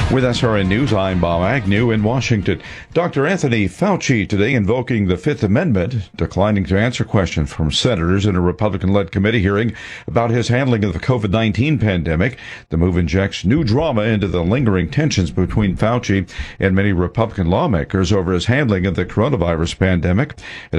With SRN News, I'm Bob Agnew in Washington. Dr. Anthony Fauci today invoking the Fifth Amendment, declining to answer questions from senators in a Republican-led committee hearing about his handling of the COVID-19 pandemic. The move injects new drama into the lingering tensions between Fauci and many Republican lawmakers over his handling of the coronavirus pandemic.